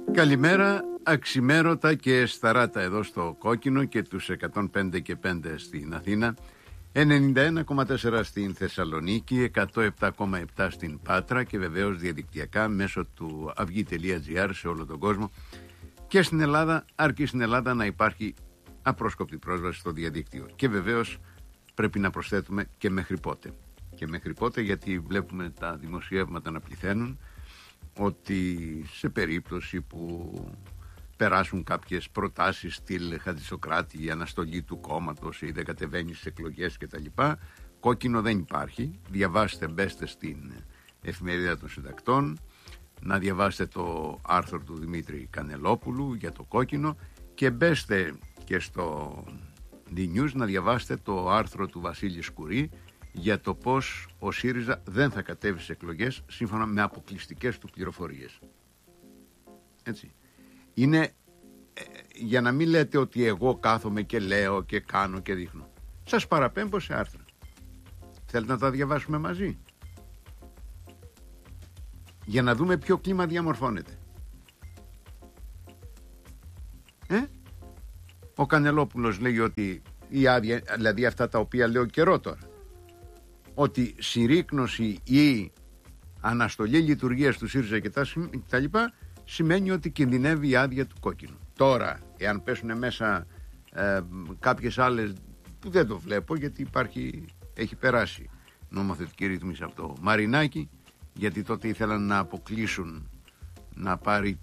Καλημέρα, αξιμέρωτα και σταράτα εδώ στο Κόκκινο και τους 105 και 5 στην Αθήνα, 91,4 στην Θεσσαλονίκη, 107,7 στην Πάτρα και βεβαίως διαδικτυακά μέσω του αυγή.gr σε όλο τον κόσμο. Και στην Ελλάδα, αρκεί στην Ελλάδα να υπάρχει απρόσκοπτη πρόσβαση στο διαδίκτυο. Και βεβαίως πρέπει να προσθέτουμε και μέχρι πότε. Και μέχρι πότε, γιατί βλέπουμε τα δημοσιεύματα να πληθαίνουν ότι σε περίπτωση που περάσουν κάποιες προτάσεις στυλ Χατζησοκράτη, η αναστολή του κόμματος ή δεν κατεβαίνει στις εκλογές κτλ., κόκκινο δεν υπάρχει. Διαβάστε, μπέστε στην εφημερίδα των συντακτών, να διαβάσετε το άρθρο του Δημήτρη Κανελόπουλου για το κόκκινο και μπέστε και στο The News να διαβάσετε το άρθρο του Βασίλη Σκουρή για το πως ο ΣΥΡΙΖΑ δεν θα κατέβει στις εκλογές σύμφωνα με αποκλειστικές του πληροφορίες. Έτσι. Είναι για να μην λέτε ότι εγώ κάθομαι και λέω και κάνω και δείχνω. Σας παραπέμπω σε άρθρα. Θέλετε να τα διαβάσουμε μαζί? Για να δούμε ποιο κλίμα διαμορφώνεται. Ο Κανελόπουλος λέει ότι η άδεια, δηλαδή αυτά τα οποία λέω καιρό τώρα, ότι συρρίκνωση ή αναστολή λειτουργίας του ΣΥΡΙΖΑ και τα λοιπά σημαίνει ότι κινδυνεύει η άδεια του κόκκινου. Τώρα, εάν πέσουν μέσα κάποιες άλλες που δεν το βλέπω, γιατί έχει περάσει νομοθετική ρύθμιση από το Μαρινάκι, γιατί τότε ήθελαν να αποκλείσουν να πάρει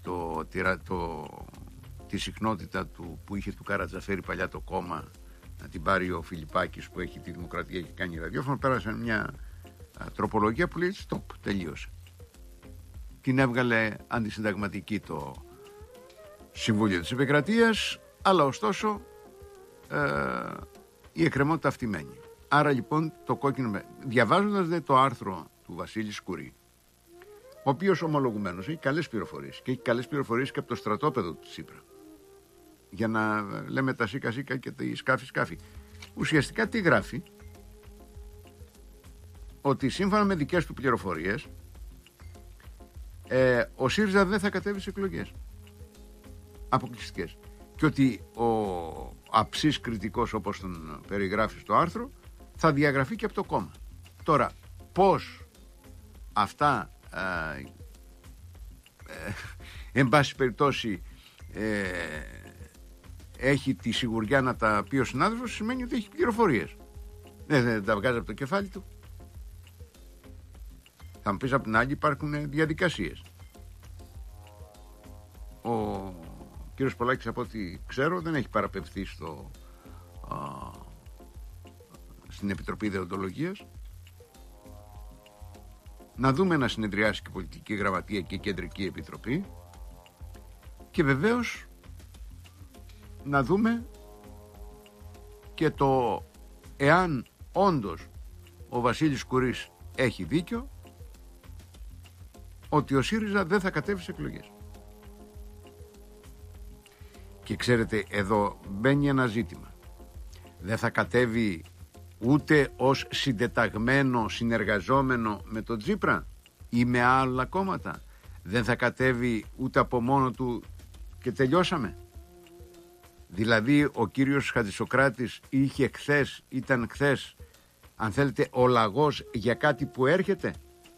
τη συχνότητα που είχε του Καρατζαφέρη παλιά το κόμμα, να την πάρει ο Φιλιππάκης που έχει τη Δημοκρατία και κάνει ραδιόφωνο. Πέρασαν μια τροπολογία που λέει stop, τελείωσε. Την έβγαλε αντισυνταγματική το Συμβούλιο της Επικρατείας, αλλά ωστόσο η εκκρεμότητα αυτή μένει. Άρα λοιπόν το κόκκινο, διαβάζοντας το άρθρο του Βασίλη Σκουρή, ο οποίος ομολογουμένως έχει καλές πληροφορίες και έχει καλές πληροφορίες και από το στρατόπεδο του Τσίπρα, για να λέμε τα σίκα σίκα και τη σκάφη σκάφη. Ουσιαστικά τι γράφει? Ότι σύμφωνα με δικές του πληροφορίες ο ΣΥΡΙΖΑ δεν θα κατέβει σε εκλογές αποκλειστικές και ότι ο αψής κριτικός, όπως τον περιγράφει στο άρθρο, θα διαγραφεί και από το κόμμα. Τώρα πως αυτά εν πάση περιπτώσει έχει τη σιγουριά να τα πει ο συνάδελφος, σημαίνει ότι έχει πληροφορίες. Δεν τα βγάζει από το κεφάλι του. Θα μου πεις απ' την άλλη υπάρχουν διαδικασίες. Ο κύριος Πολάκης, από ό,τι ξέρω, δεν έχει παραπευθεί στην Επιτροπή Δεοντολογίας. Να δούμε να συνεδριάσει και Πολιτική Γραμματεία και Κεντρική Επιτροπή. Και βεβαίως να δούμε και το εάν όντως ο Βασίλης Σκουρής έχει δίκιο ότι ο ΣΥΡΙΖΑ δεν θα κατέβει σε εκλογές. Και ξέρετε, εδώ μπαίνει ένα ζήτημα. Δεν θα κατέβει ούτε ως συντεταγμένο συνεργαζόμενο με τον Τσίπρα ή με άλλα κόμματα. Δεν θα κατέβει ούτε από μόνο του και τελειώσαμε. Δηλαδή ο κύριος Χατζησοκράτης ήταν χθες, αν θέλετε, ο λαγός για κάτι που έρχεται.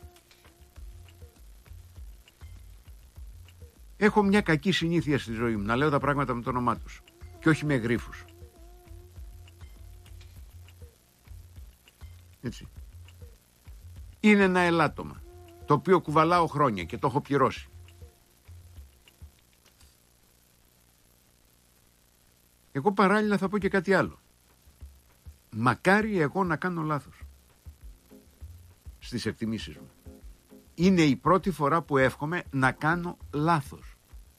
Έχω μια κακή συνήθεια στη ζωή μου να λέω τα πράγματα με το όνομά τους και όχι με γρίφους. Έτσι. Είναι ένα ελάττωμα το οποίο κουβαλάω χρόνια και το έχω πληρώσει. Εγώ παράλληλα θα πω και κάτι άλλο. Μακάρι εγώ να κάνω λάθος στις εκτιμήσεις μου. Είναι η πρώτη φορά που εύχομαι να κάνω λάθος.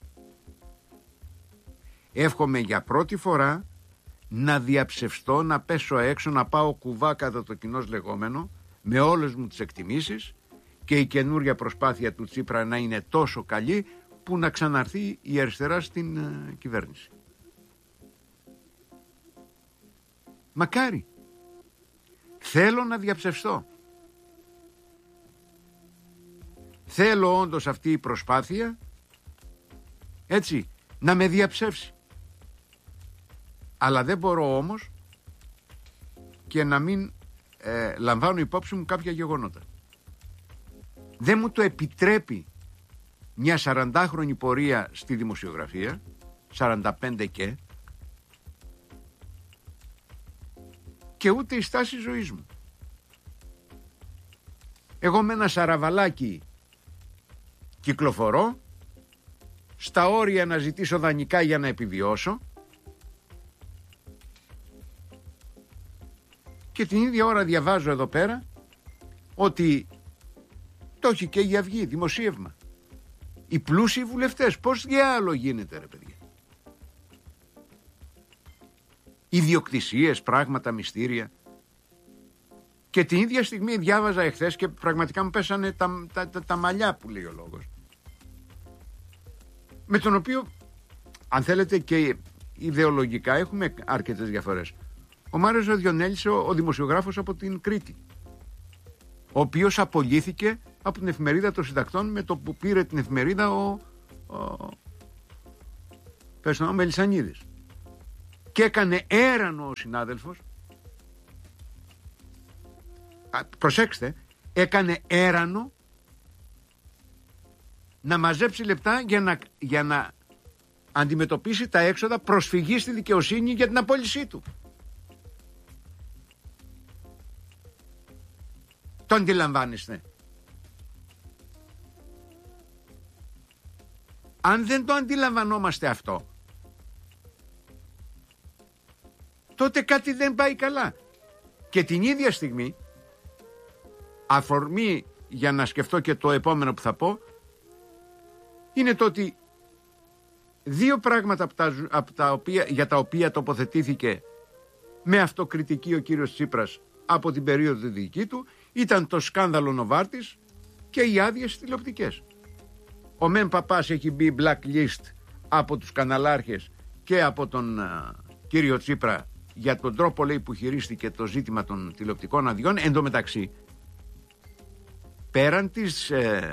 Εύχομαι για πρώτη φορά να διαψευστώ, να πέσω έξω, να πάω κουβά κατά το κοινώς λεγόμενο, με όλες μου τις εκτιμήσεις, και η καινούρια προσπάθεια του Τσίπρα να είναι τόσο καλή που να ξαναρθεί η αριστερά στην κυβέρνηση. Μακάρι. Θέλω να διαψευστώ. Θέλω όντως αυτή η προσπάθεια έτσι, να με διαψεύσει. Αλλά δεν μπορώ όμως και να μην λαμβάνω υπόψη μου κάποια γεγονότα. Δεν μου το επιτρέπει μια 40χρονη πορεία στη δημοσιογραφία, 45 και ούτε η στάση ζωής μου. Εγώ με ένα σαραβαλάκι κυκλοφορώ, στα όρια να ζητήσω δανεικά για να επιβιώσω, και την ίδια ώρα διαβάζω εδώ πέρα ότι το έχει και η Αυγή, δημοσίευμα. Οι πλούσιοι βουλευτές, πώς διάλογο γίνεται ρε παιδιά. Ιδιοκτησίες, πράγματα, μυστήρια. Και την ίδια στιγμή διάβαζα εχθές και πραγματικά μου πέσανε τα μαλλιά που λέει ο λόγος. Με τον οποίο, αν θέλετε και ιδεολογικά έχουμε αρκετές διαφορές. Ο Μάριος Διονέλης, ο δημοσιογράφος από την Κρήτη, ο οποίος απολύθηκε από την εφημερίδα των συντακτών με το που πήρε την εφημερίδα ο Μελισσανίδης. Και έκανε έρανο ο συνάδελφος, προσέξτε, έκανε έρανο να μαζέψει λεπτά για να αντιμετωπίσει τα έξοδα προσφυγής στη δικαιοσύνη για την απόλυσή του. Το αντιλαμβάνεστε? Αν δεν το αντιλαμβανόμαστε αυτό, τότε κάτι δεν πάει καλά. Και την ίδια στιγμή, αφορμή για να σκεφτώ και το επόμενο που θα πω, είναι το ότι δύο πράγματα για τα οποία τοποθετήθηκε με αυτοκριτική ο κύριος Τσίπρας από την περίοδο δική του ήταν το σκάνδαλο Νοβάρτης και οι άδειες τηλεοπτικές. Ο Μεν Παπάς έχει μπει blacklist από τους καναλάρχες και από τον κύριο Τσίπρα για τον τρόπο, λέει, που χειρίστηκε το ζήτημα των τηλεοπτικών αδειών. Εν τω μεταξύ, πέραν της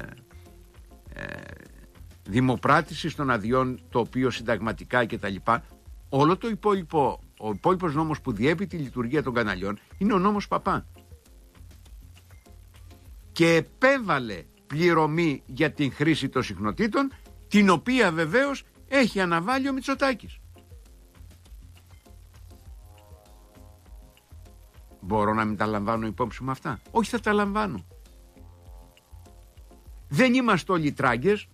δημοπράτησης των αδειών, το οποίο συνταγματικά και τα λοιπά, όλο το υπόλοιπο, ο υπόλοιπος νόμος που διέπει τη λειτουργία των καναλιών είναι ο νόμος Παπά. Και επέβαλε πληρωμή για την χρήση των συχνοτήτων, την οποία βεβαίως έχει αναβάλει ο Μητσοτάκης. Μπορώ να μην τα λαμβάνω υπόψη μου αυτά? Όχι, θα τα λαμβάνω. Δεν είμαστε όλοι τράγκες.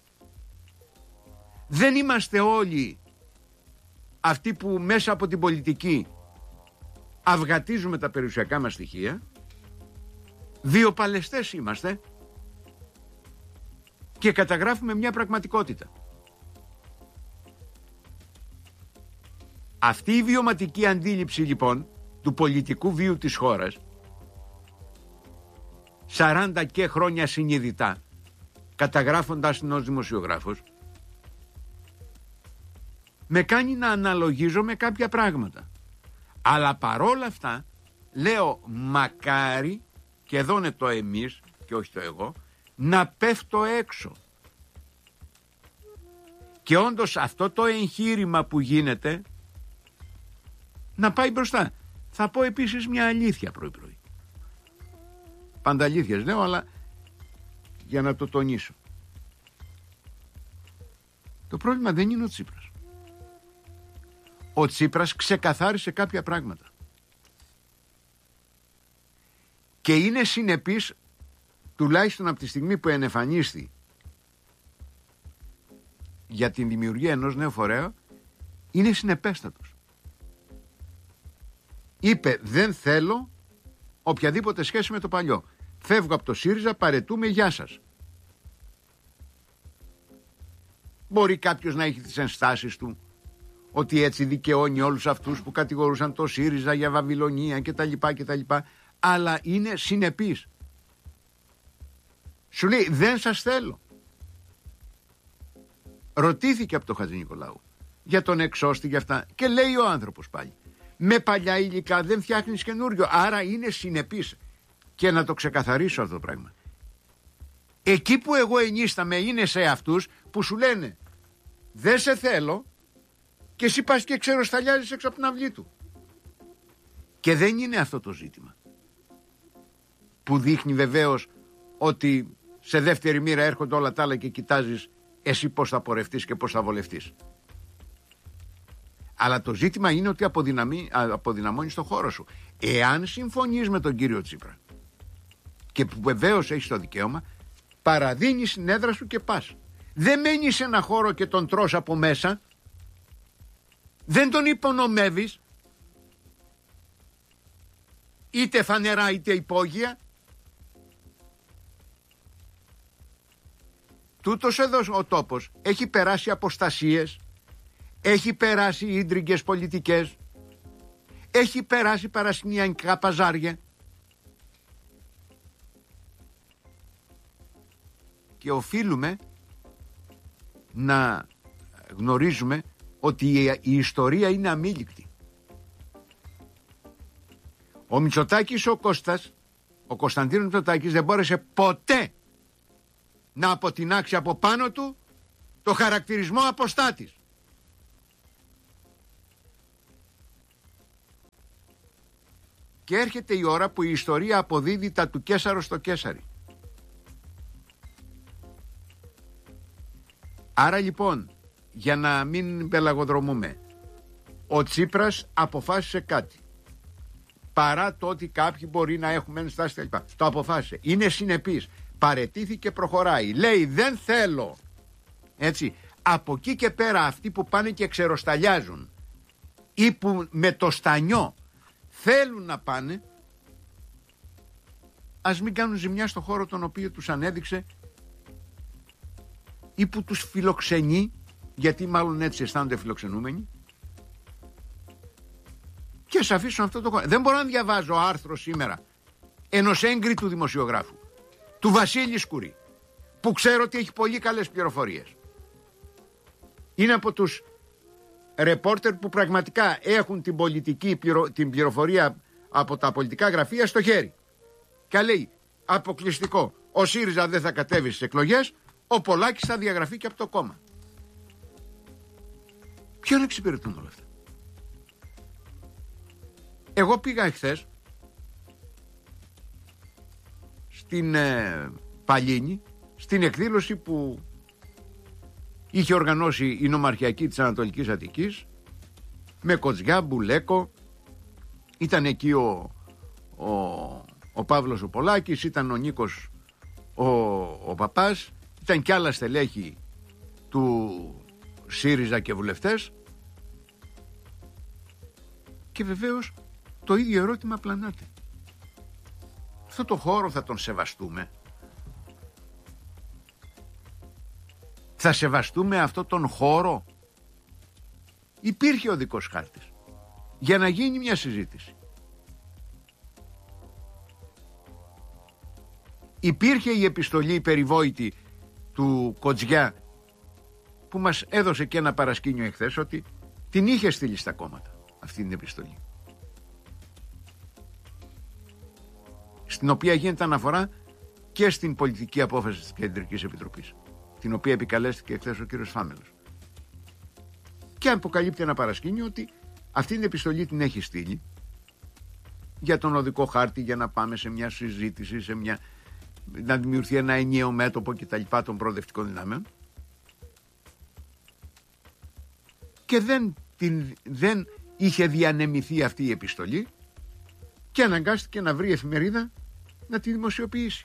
Δεν είμαστε όλοι αυτοί που μέσα από την πολιτική αυγατίζουμε τα περιουσιακά μας στοιχεία. Βιοπαλαιστές είμαστε και καταγράφουμε μια πραγματικότητα. Αυτή η βιωματική αντίληψη λοιπόν του πολιτικού βίου της χώρας, 40 και χρόνια συνειδητά, καταγράφοντας την ως δημοσιογράφος, με κάνει να αναλογίζω με κάποια πράγματα. Αλλά παρόλα αυτά λέω μακάρι, και εδώ είναι το εμείς και όχι το εγώ, να πέφτω έξω. Και όντως αυτό το εγχείρημα που γίνεται να πάει μπροστά. Θα πω επίσης μια αλήθεια πρωί-πρωί. Πάντα αλήθειες λέω, αλλά για να το τονίσω. Το πρόβλημα δεν είναι ο Τσίπρας. Ο Τσίπρας ξεκαθάρισε κάποια πράγματα. Και είναι συνεπής, τουλάχιστον από τη στιγμή που ενεφανίστη για την δημιουργία ενός νέου φορέα, είναι συνεπέστατος. Είπε, δεν θέλω οποιαδήποτε σχέση με το παλιό. Φεύγω από το ΣΥΡΙΖΑ, παρετούμε, γεια σας. Μπορεί κάποιος να έχει τις ενστάσεις του ότι έτσι δικαιώνει όλους αυτούς που κατηγορούσαν το ΣΥΡΙΖΑ για βαβυλωνία κτλ. Αλλά είναι συνεπής. Σου λέει, δεν σας θέλω. Ρωτήθηκε από τον Χατζηνικολάου για τον εξώστη, για αυτά, και λέει ο άνθρωπος πάλι, με παλιά υλικά δεν φτιάχνεις καινούριο. Άρα είναι συνεπής. Και να το ξεκαθαρίσω αυτό το πράγμα. Εκεί που εγώ ενίσταμαι είναι σε αυτούς που σου λένε, δεν σε θέλω και εσύ πας και ξεροσταλιάζεις έξω από την αυλή του. Και δεν είναι αυτό το ζήτημα που δείχνει βεβαίως ότι σε δεύτερη μοίρα έρχονται όλα τα άλλα και κοιτάζεις εσύ πώς θα πορευτείς και πώς θα βολευτείς. Αλλά το ζήτημα είναι ότι αποδυναμώνεις το χώρο σου. Εάν συμφωνείς με τον κύριο Τσίπρα και που βεβαίως έχεις το δικαίωμα, παραδίνεις την έδρα σου και πας. Δεν μένεις σε ένα χώρο και τον τρως από μέσα. Δεν τον υπονομεύεις, είτε φανερά είτε υπόγεια. Τούτος εδώ ο τόπος έχει περάσει αποστασίες, έχει περάσει ίντριγκες πολιτικές, έχει περάσει παρασκηνιακά παζάρια και οφείλουμε να γνωρίζουμε ότι η ιστορία είναι αμήλικτη. Ο Μητσοτάκης, ο Κωνσταντίνος Μητσοτάκης δεν μπόρεσε ποτέ να αποτινάξει από πάνω του το χαρακτηρισμό αποστάτης. Και έρχεται η ώρα που η ιστορία αποδίδει τα του Καίσαρος στο Καίσαρι. Άρα λοιπόν, για να μην πελαγοδρομούμε, ο Τσίπρας αποφάσισε κάτι. Παρά το ότι κάποιοι μπορεί να έχουν μένει στάση κλπ. Το αποφάσισε. Είναι συνεπής. Παρετήθηκε, προχωράει. Λέει δεν θέλω. Έτσι. Από εκεί και πέρα αυτοί που πάνε και ξεροσταλιάζουν ή που με το στανιό θέλουν να πάνε, ας μην κάνουν ζημιά στο χώρο τον οποίο τους ανέδειξε ή που τους φιλοξενεί, γιατί μάλλον έτσι αισθάνονται φιλοξενούμενοι, και ας αφήσουν αυτό το χώρο. Δεν μπορώ να διαβάζω άρθρο σήμερα ενός έγκριτου δημοσιογράφου, του Βασίλη Σκουρή, που ξέρω ότι έχει πολύ καλές πληροφορίες. Είναι από τους ρεπόρτερ που πραγματικά έχουν την πολιτική, την πληροφορία από τα πολιτικά γραφεία στο χέρι. Και λέει αποκλειστικό, ο ΣΥΡΙΖΑ δεν θα κατέβει στις εκλογές, ο Πολάκης θα διαγραφεί και από το κόμμα. Ποιον εξυπηρετούν όλα αυτά? Εγώ πήγα εχθές στην Παλίνη, στην εκδήλωση που είχε οργανώσει η Νομαρχιακή της Ανατολικής Αττικής, με Κοτζιά, Μπουλέκο. Ήταν εκεί ο Παύλος ο Πολάκης, ήταν ο Νίκος ο Παπάς, ήταν κι άλλα στελέχη του ΣΥΡΙΖΑ και βουλευτές. Και βεβαίως το ίδιο ερώτημα πλανάται. Αυτό το χώρο θα τον σεβαστούμε? Θα σεβαστούμε αυτό τον χώρο? Υπήρχε ο δικός χάρτης για να γίνει μια συζήτηση. Υπήρχε η επιστολή περιβόητη του Κοτζιά που μας έδωσε και ένα παρασκήνιο εχθές ότι την είχε στείλει στα κόμματα αυτή την επιστολή, στην οποία γίνεται αναφορά και στην πολιτική απόφαση της Κεντρικής Επιτροπής, την οποία επικαλέστηκε εχθές ο κύριος Φάμελος, και αποκαλύπτει ένα παρασκήνιο ότι αυτή την επιστολή την έχει στείλει για τον οδικό χάρτη, για να πάμε σε μια συζήτηση, να δημιουργηθεί ένα ενιαίο μέτωπο και τα λοιπά των προοδευτικών δυνάμεων, και δεν είχε διανεμηθεί αυτή η επιστολή και αναγκάστηκε να βρει εφημερίδα να τη δημοσιοποιήσει.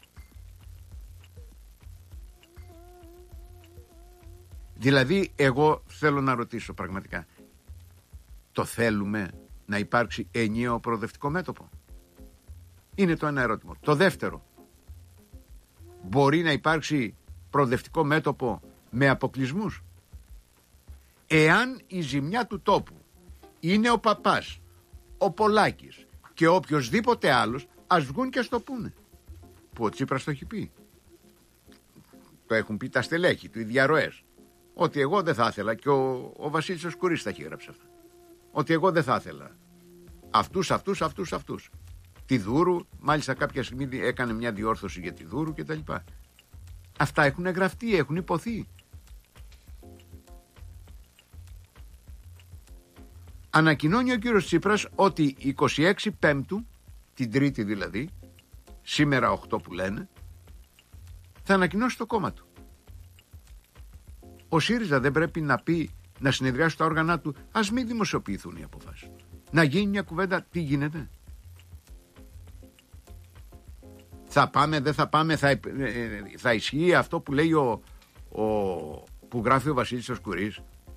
Δηλαδή εγώ θέλω να ρωτήσω πραγματικά, το θέλουμε να υπάρξει ενιαίο προοδευτικό μέτωπο? Είναι το ένα ερώτημα. Το δεύτερο, μπορεί να υπάρξει προοδευτικό μέτωπο με αποκλεισμούς? Εάν η ζημιά του τόπου είναι ο Παπάς, ο Πολάκης και οποιοσδήποτε άλλος, ας βγουν και ας το πούνε. Που ο Τσίπρας το έχει πει. Το έχουν πει τα στελέχη του, οι διαρροές. Ότι εγώ δεν θα ήθελα, και ο Βασίλης ο Σκουρής τα έχει γράψει αυτά. Ότι εγώ δεν θα ήθελα αυτούς. Τη Δούρου, μάλιστα κάποια στιγμή έκανε μια διόρθωση για τη Δούρου κτλ. Αυτά έχουν γραφτεί, έχουν υποθεί. Ανακοινώνει ο κύριος Τσίπρας ότι 26 Πέμπτου, την Τρίτη δηλαδή, σήμερα 8 που λένε, θα ανακοινώσει το κόμμα του. Ο ΣΥΡΙΖΑ δεν πρέπει να πει, να συνεδριάσει τα όργανα του, ας μην δημοσιοποιηθούν οι αποφάσεις. Να γίνει μια κουβέντα, τι γίνεται. Θα πάμε, δεν θα πάμε, θα ισχύει αυτό που λέει που γράφει ο Βασίλης ο Σκουρής.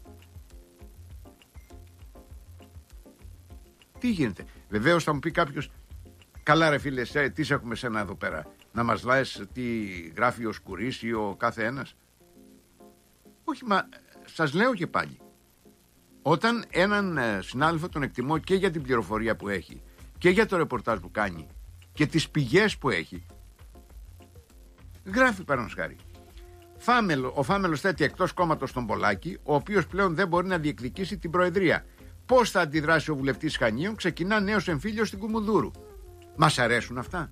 Τι γίνεται. Βεβαίως θα μου πει κάποιος, καλά ρε φίλε, τι σε έχουμε σένα εδώ πέρα, να μας λες τι γράφει ο Σκουρής ή ο κάθε ένας. Όχι, μα σας λέω και πάλι, όταν έναν συνάδελφο τον εκτιμώ και για την πληροφορία που έχει και για το ρεπορτάζ που κάνει και τις πηγές που έχει, γράφει παραδείγματος χάρη, ο Φάμελος θέτει εκτός κόμματος τον Πολάκη, ο οποίος πλέον δεν μπορεί να διεκδικήσει την προεδρία. Πώς θα αντιδράσει ο βουλευτής Χανίων, ξεκινά νέος εμφύλιος στην Κουμουνδούρου. Μας αρέσουν αυτά.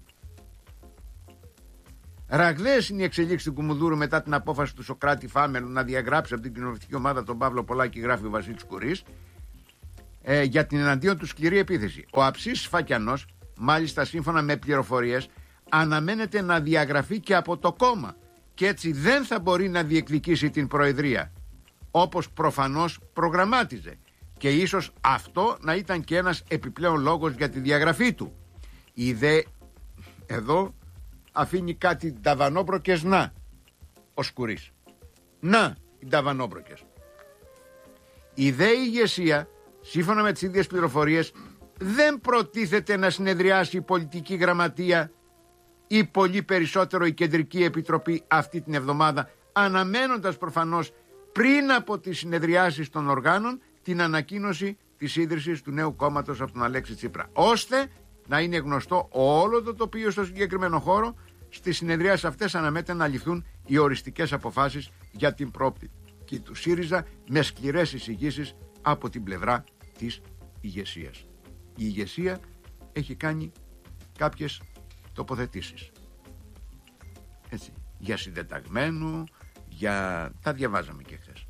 Ραγδαίες είναι οι εξελίξεις στην Κουμουνδούρου μετά την απόφαση του Σωκράτη Φάμελου να διαγράψει από την κοινοβουλευτική ομάδα τον Παύλο Πολάκη, γράφει ο Βασίλης Κουρής, για την εναντίον του σκληρή επίθεση. Ο Αψής Φακιανός, μάλιστα σύμφωνα με πληροφορίες, αναμένεται να διαγραφεί και από το κόμμα και έτσι δεν θα μπορεί να διεκδικήσει την προεδρία, όπως προφανώς προγραμμάτιζε. Και ίσως αυτό να ήταν και ένας επιπλέον λόγος για τη διαγραφή του. Η ΔΕ εδώ αφήνει κάτι ταβανόμπροκες, να ο Σκουρής. Να οι ταβανόμπροκες. Η ΔΕ ηγεσία, σύμφωνα με τις ίδιες πληροφορίες, δεν προτίθεται να συνεδριάσει η πολιτική γραμματεία ή πολύ περισσότερο η Κεντρική Επιτροπή αυτή την εβδομάδα, αναμένοντας προφανώς πριν από τις συνεδριάσεις των οργάνων την ανακοίνωση της ίδρυσης του νέου κόμματος από τον Αλέξη Τσίπρα, ώστε να είναι γνωστό όλο το τοπίο στο συγκεκριμένο χώρο. Στις συνεδριάσεις αυτές αναμένεται να ληφθούν οι οριστικές αποφάσεις για την προοπτική του ΣΥΡΙΖΑ, με σκληρές εισηγήσεις από την πλευρά της ηγεσίας. Η ηγεσία έχει κάνει κάποιες τοποθετήσεις, έτσι, για συντεταγμένο, τα διαβάζαμε και χθες.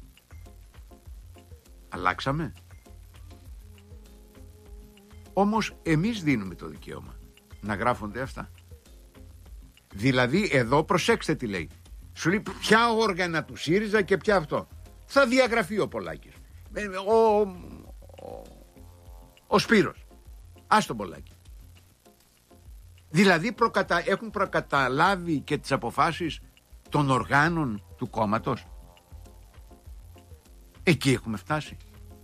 Αλλάξαμε. Όμως εμείς δίνουμε το δικαίωμα να γράφονται αυτά. Δηλαδή εδώ προσέξτε τι λέει. Σου λέει ποια όργανα του ΣΥΡΙΖΑ και ποια αυτό. Θα διαγραφεί ο Πολάκης, ο Σπύρος. Ας τον Πολάκη. Δηλαδή έχουν προκαταλάβει και τις αποφάσεις των οργάνων του κόμματος. Εκεί έχουμε φτάσει.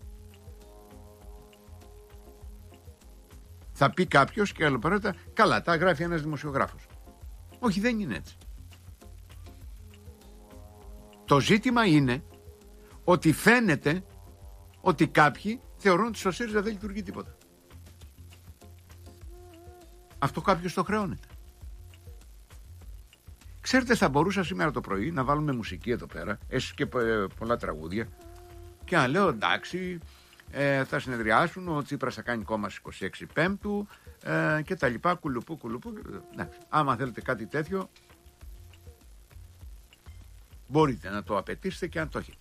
Θα πει κάποιος και αλλοπερότητα, καλά, τα γράφει ένας δημοσιογράφος. Όχι, δεν είναι έτσι. Το ζήτημα είναι ότι φαίνεται ότι κάποιοι θεωρούν ότι στο ΣΥΡΙΖΑ δεν λειτουργεί τίποτα. Αυτό κάποιος το χρεώνεται. Ξέρετε, θα μπορούσα σήμερα το πρωί να βάλουμε μουσική εδώ πέρα, έστω και πολλά τραγούδια, και να λέω εντάξει, θα συνεδριάσουν, ο Τσίπρας θα κάνει κόμμα στις 26 Πέμπτου και τα λοιπά, κουλουπού. Εντάξει, άμα θέλετε κάτι τέτοιο, μπορείτε να το απαιτήσετε και αν το έχετε.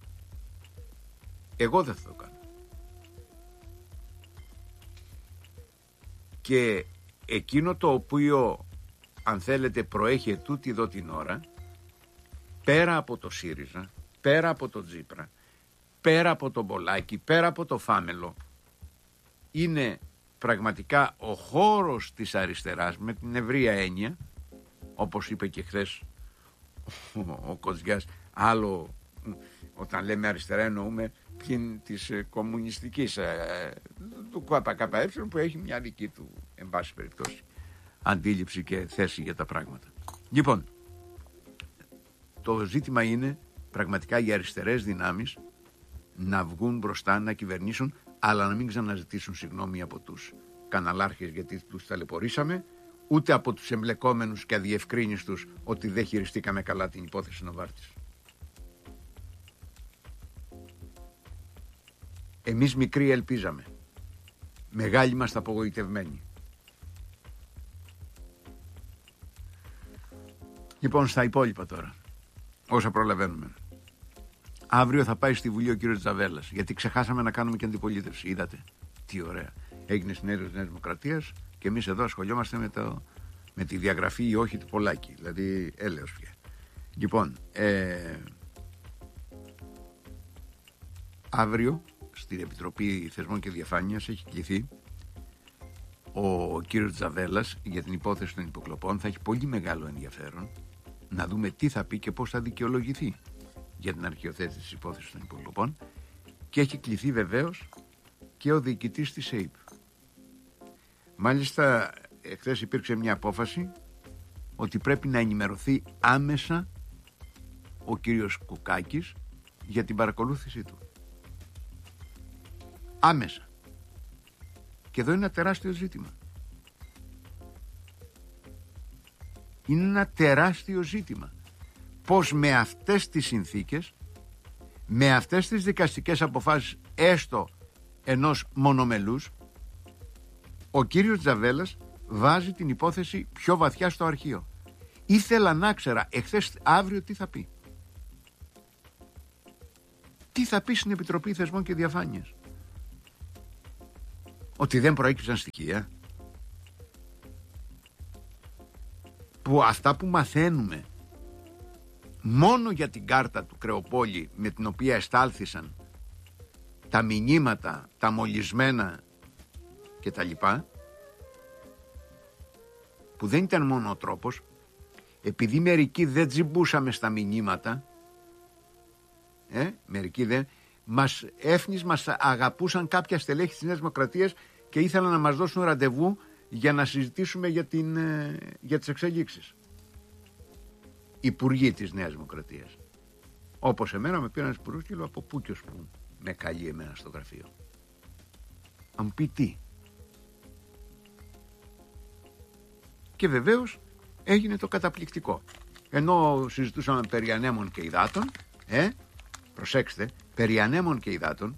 Εγώ δεν θα το κάνω. Και εκείνο το οποίο, αν θέλετε, προέχει ετούτη εδώ την ώρα, πέρα από το ΣΥΡΙΖΑ, πέρα από το Τσίπρα, πέρα από τον Πολάκη, πέρα από το Φάμελο, είναι πραγματικά ο χώρος της αριστεράς με την ευρεία έννοια, όπως είπε και χθες ο Κοτζιάς, άλλο όταν λέμε αριστερά εννοούμε της κομμουνιστικής, του ΚΚΕ, που έχει μια δική του, εν πάση περιπτώσει, αντίληψη και θέση για τα πράγματα. Λοιπόν, το ζήτημα είναι πραγματικά οι αριστερές δυνάμεις να βγουν μπροστά, να κυβερνήσουν, αλλά να μην ξαναζητήσουν συγγνώμη από τους καναλάρχες γιατί τους ταλαιπωρήσαμε, ούτε από τους εμπλεκόμενους και αδιευκρίνιστους ότι δεν χειριστήκαμε καλά την υπόθεση Νοβάρτης. Εμείς μικροί ελπίζαμε, μεγάλοι είμαστε απογοητευμένοι. Λοιπόν, στα υπόλοιπα τώρα, όσα προλαβαίνουμε. Αύριο θα πάει στη Βουλή ο κύριος Τζαβέλας. Γιατί ξεχάσαμε να κάνουμε και αντιπολίτευση. Είδατε. Τι ωραία. Έγινε συνέδριο της Νέας Δημοκρατίας και εμείς εδώ ασχολιόμαστε με τη διαγραφή ή όχι του Πολάκη. Δηλαδή έλεος πια. Λοιπόν, αύριο στην Επιτροπή Θεσμών και Διαφάνειας έχει κληθεί ο κύριος Τζαβέλας για την υπόθεση των υποκλοπών. Θα έχει πολύ μεγάλο ενδιαφέρον να δούμε τι θα πει και πώς θα δικαιολογηθεί για την αρχιοθέτηση της υπόθεσης των υποκλοπών, και έχει κληθεί βεβαίως και ο διοικητής της ΕΙΠ. Μάλιστα εχθές υπήρξε μια απόφαση ότι πρέπει να ενημερωθεί άμεσα ο κύριος Κουκάκης για την παρακολούθησή του. Άμεσα. Και εδώ είναι ένα τεράστιο ζήτημα. Είναι ένα τεράστιο ζήτημα. Πώς με αυτές τις συνθήκες, με αυτές τις δικαστικές αποφάσεις έστω ενός μονομελούς, ο κύριος Τζαβέλας βάζει την υπόθεση πιο βαθιά στο αρχείο. Ήθελα να ξέρα εχθές αύριο τι θα πει. Τι θα πει στην Επιτροπή Θεσμών και Διαφάνειας. Ότι δεν προέκυψαν στοιχεία. Που αυτά που μαθαίνουμε μόνο για την κάρτα του Κρεοπόλη με την οποία εστάλθησαν τα μηνύματα, τα μολυσμένα και τα λοιπά, που δεν ήταν μόνο ο τρόπος, επειδή μερικοί δεν τζιμπούσαμε στα μηνύματα, μερικοί δεν, μας αγαπούσαν κάποια στελέχη της Νέας Δημοκρατίας και ήθελαν να μας δώσουν ραντεβού για να συζητήσουμε για τις εξελίξεις. Υπουργοί της Νέας Δημοκρατίας. Όπως εμένα με πήραν υπουργούς και λέω από πού και ως πού με καλεί εμένα στο γραφείο. Αν μου πει τι. Και βεβαίως έγινε το καταπληκτικό. Ενώ συζητούσαμε περί ανέμων και υδάτων, προσέξτε, περί ανέμων και υδάτων,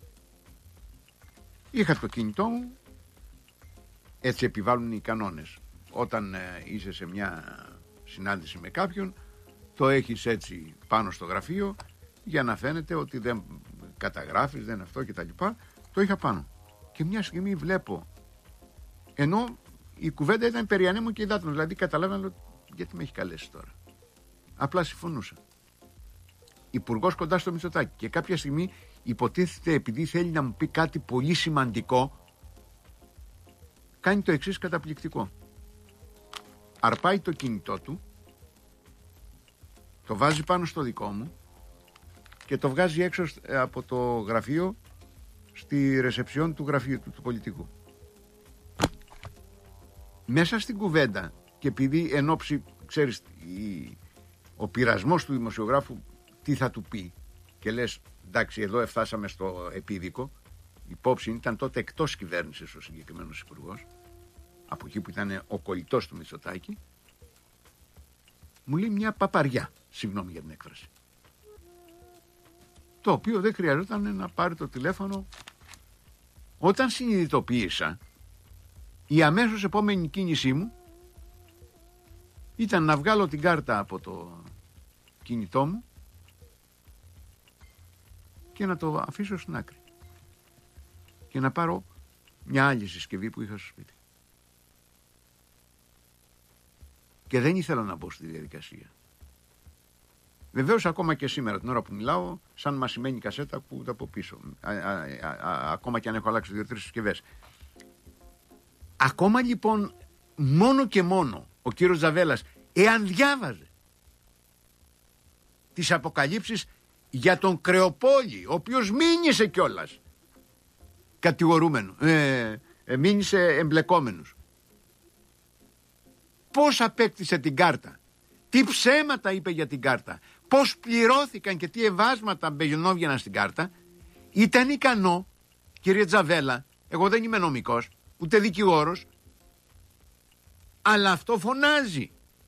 είχα το κινητό μου, έτσι επιβάλλουν οι κανόνες. Όταν είσαι σε μια συνάντηση με κάποιον, το έχεις έτσι πάνω στο γραφείο για να φαίνεται ότι δεν καταγράφεις, δεν αυτό και τα λοιπά. Το είχα πάνω. Και μια στιγμή βλέπω, ενώ η κουβέντα ήταν περί ανέμων και υδάτων, δηλαδή καταλάβαινα γιατί με έχει καλέσει τώρα. Απλά συμφωνούσα. Υπουργός κοντά στο Μητσοτάκη, και κάποια στιγμή υποτίθεται επειδή θέλει να μου πει κάτι πολύ σημαντικό, κάνει το εξής καταπληκτικό. Αρπάει το κινητό του, το βάζει πάνω στο δικό μου και το βγάζει έξω από το γραφείο στη ρεσεψιόν του γραφείου του πολιτικού. Μέσα στην κουβέντα, και επειδή εν όψη, ξέρεις, ο πειρασμός του δημοσιογράφου τι θα του πει, και λες εντάξει, εδώ εφτάσαμε στο επίδικο, υπόψη ήταν τότε εκτός κυβέρνησης ο συγκεκριμένος υπουργός, από εκεί που ήταν ο κολλητός του Μητσοτάκη, μου λέει μια παπαριά, συγγνώμη για την έκφραση, το οποίο δεν χρειαζόταν να πάρει το τηλέφωνο. Όταν συνειδητοποίησα, η αμέσως επόμενη κίνησή μου ήταν να βγάλω την κάρτα από το κινητό μου και να το αφήσω στην άκρη και να πάρω μια άλλη συσκευή που είχα στο σπίτι. Και δεν ήθελα να μπω στη διαδικασία. Βεβαίως ακόμα και σήμερα την ώρα που μιλάω, σαν μασημένη κασέτα ακούγεται από πίσω, ακόμα και αν έχω αλλάξει 2-3 συσκευές. Ακόμα λοιπόν, μόνο και μόνο ο κύριος Τζαβέλας, εάν διάβαζε τις αποκαλύψεις για τον Κρεοπόλη, ο οποίος μήνυσε κιόλας κατηγορούμενο, μήνυσε εμπλεκόμενους, πώς απέκτησε την κάρτα, τι ψέματα είπε για την κάρτα, πώς πληρώθηκαν και τι ευάσματα μπαινόβγαιναν στην κάρτα, ήταν ικανό, κύριε Τζαβέλα, εγώ δεν είμαι νομικός ούτε δικηγόρος, αλλά αυτό φωνάζει.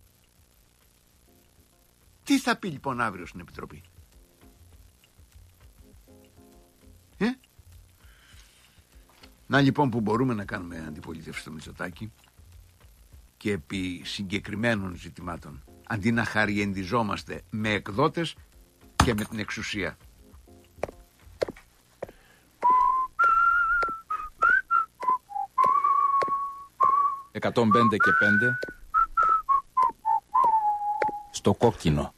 Τι θα πει λοιπόν αύριο στην Επιτροπή? Να λοιπόν που μπορούμε να κάνουμε αντιπολίτευση στο Μητσοτάκη και επί συγκεκριμένων ζητημάτων, αντί να χαριεντιζόμαστε με εκδότες και με την εξουσία. 105 και 5 στο κόκκινο.